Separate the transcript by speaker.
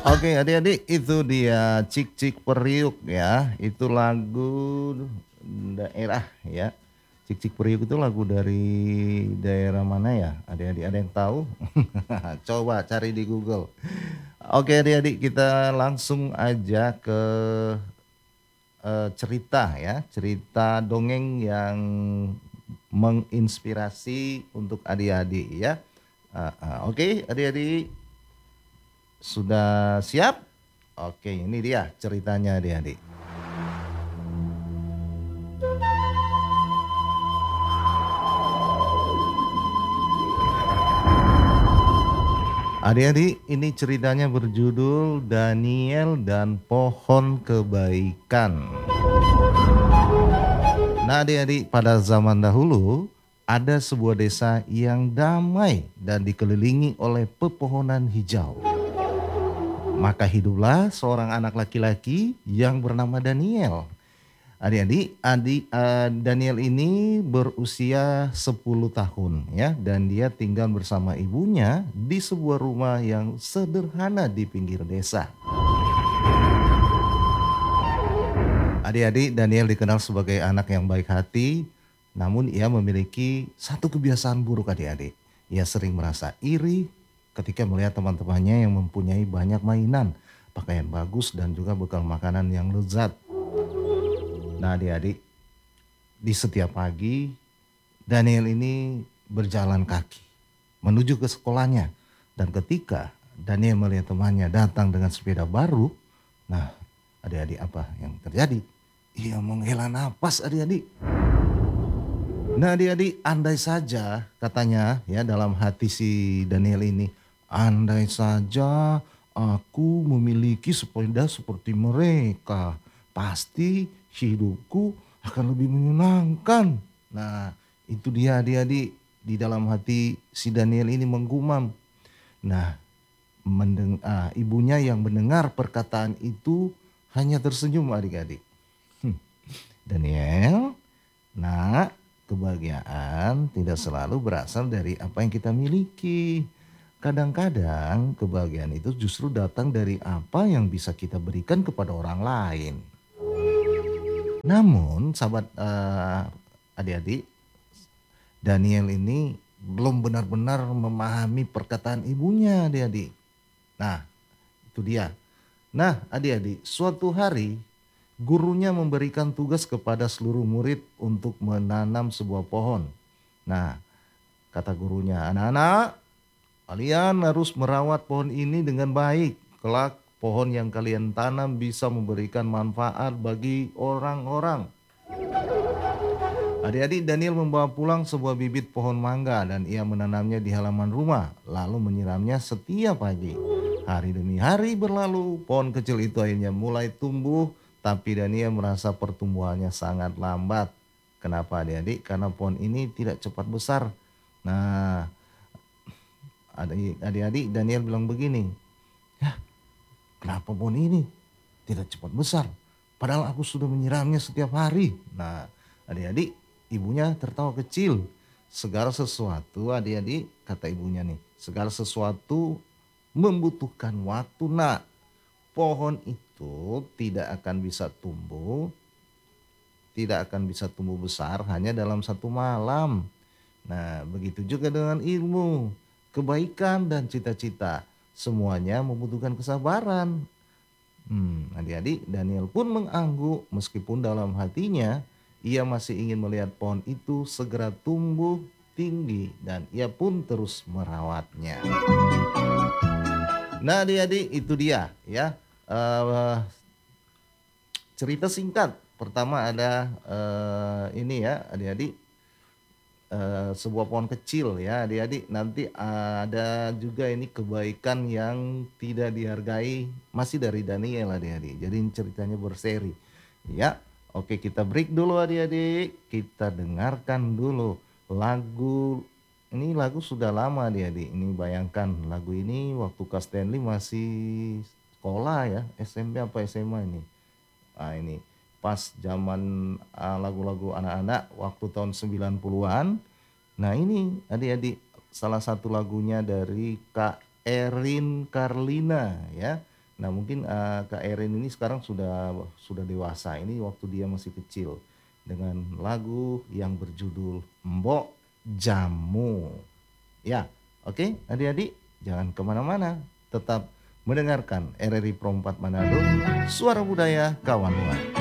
Speaker 1: Oke, adik-adik, itu dia Cik Cik Periuk ya. Itu lagu daerah ya. Cik Cik Periuk itu lagu dari daerah mana ya? Adik-adik ada yang tahu? Coba cari di Google. Oke, adik-adik, kita langsung aja ke cerita ya, cerita dongeng yang menginspirasi untuk adik-adik ya. Oke, adik-adik sudah siap? Oke, ini dia ceritanya adik-adik. Adik-adik, ini ceritanya berjudul Daniel dan Pohon Kebaikan. Nah, adik-adik, pada zaman dahulu ada sebuah desa yang damai dan dikelilingi oleh pepohonan hijau. Maka hiduplah seorang anak laki-laki yang bernama Daniel. Adik-adik, Daniel ini berusia 10 tahun ya, dan dia tinggal bersama ibunya di sebuah rumah yang sederhana di pinggir desa. Adik-adik, Daniel dikenal sebagai anak yang baik hati, namun ia memiliki satu kebiasaan buruk adik-adik. Ia sering merasa iri ketika melihat teman-temannya yang mempunyai banyak mainan, pakaian bagus dan juga bekal makanan yang lezat. Nah, adik-adik, di setiap pagi Daniel ini berjalan kaki menuju ke sekolahnya. Dan ketika Daniel melihat temannya datang dengan sepeda baru, nah adik-adik apa yang terjadi? Ia menghela napas adik-adik. Nah adik-adik, andai saja katanya ya dalam hati si Daniel ini, andai saja aku memiliki sepeda seperti mereka, pasti hidupku akan lebih menyenangkan. Nah, itu dia adik-adik, di dalam hati si Daniel ini menggumam. Nah, ibunya yang mendengar perkataan itu hanya tersenyum adik-adik. "Hmm, Daniel, nak, kebahagiaan tidak selalu berasal dari apa yang kita miliki. Kadang-kadang kebahagiaan itu justru datang dari apa yang bisa kita berikan kepada orang lain." Namun sahabat adik-adik, Daniel ini belum benar-benar memahami perkataan ibunya adik-adik. Nah, itu dia. Nah, adik-adik, suatu hari gurunya memberikan tugas kepada seluruh murid untuk menanam sebuah pohon. Nah, kata gurunya, "Anak-anak, kalian harus merawat pohon ini dengan baik. Kelak pohon yang kalian tanam bisa memberikan manfaat bagi orang-orang." Adik-adik, Daniel membawa pulang sebuah bibit pohon mangga dan ia menanamnya di halaman rumah, lalu menyiramnya setiap pagi. Hari demi hari berlalu, pohon kecil itu akhirnya mulai tumbuh, tapi Daniel merasa pertumbuhannya sangat lambat. Kenapa adik-adik? Karena pohon ini tidak cepat besar. Nah, adik-adik, Daniel bilang begini, "Ya, kenapa pohon ini tidak cepat besar? Padahal aku sudah menyiramnya setiap hari." Nah, adik-adik, ibunya tertawa kecil. Segala sesuatu, adik-adik, kata ibunya nih, segala sesuatu membutuhkan waktu, nak. Pohon itu tidak akan bisa tumbuh besar hanya dalam satu malam. Nah, begitu juga dengan ilmu, kebaikan dan cita-cita. Semuanya membutuhkan kesabaran. Adik-adik, Daniel pun mengangguk meskipun dalam hatinya ia masih ingin melihat pohon itu segera tumbuh tinggi dan ia pun terus merawatnya. Nah, adik-adik, itu dia ya. eh, Cerita singkat. Pertama ada ini ya, adik-adik, sebuah pohon kecil ya adik-adik, nanti ada juga ini kebaikan yang tidak dihargai, masih dari Daniel adik-adik, jadi ini ceritanya berseri ya. Oke, kita break dulu adik-adik, kita dengarkan dulu lagu. Ini lagu sudah lama adik-adik, ini bayangkan lagu ini waktu Kak Stanley masih sekolah ya, SMP apa SMA ini. Nah ini pas zaman lagu-lagu anak-anak waktu tahun 90-an. Nah ini adik-adik, salah satu lagunya dari Kak Erin Carlina ya. Nah mungkin, Kak Erin ini sekarang sudah dewasa, ini waktu dia masih kecil, dengan lagu yang berjudul Mbok Jamu. Ya, oke adik-adik jangan kemana-mana, tetap mendengarkan RRI Pro 4 Manado, Suara Budaya Kawan Nuan.